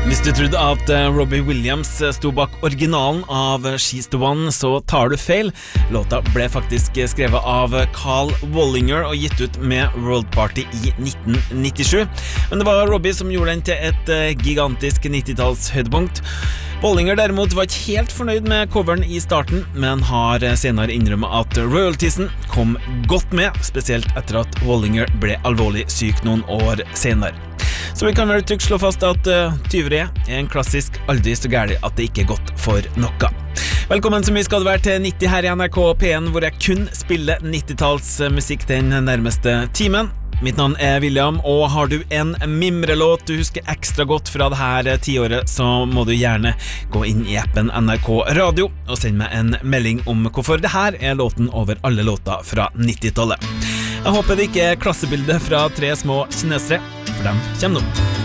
Hvis du trodde at Robbie Williams stod bak originalen av She's the One, så tar du feil. Låta ble faktisk skrevet av Carl Wallinger og gitt ut med World Party i 1997. Men det var Robbie som gjorde den til et gigantisk 90-talls høydepunkt. Wallinger derimot var ikke helt fornøyd med coveren i starten, men har senere innrømmet at royaltiesen kom godt med, spesielt etter at Wallinger ble alvorlig syk noen år senere. Så vi kan vel trygt slå fast at tyveri er en klassisk aldri så gærlig at det ikke er godt for noe. Velkommen så mye skal det være til 90 her i NRK P1, hvor jeg kun spiller 90-tallsmusikk den nærmeste timen. Mitt navn er William, og har du en mimrelåt du husker ekstra godt fra det her tiåret, så må du gjerne gå inn i appen NRK Radio og sende meg en melding om hvorfor det her er låten over alle låter fra 90-tallet. Jeg håper det ikke er klassebildet fra tre små kinesere, for dem kommer nå.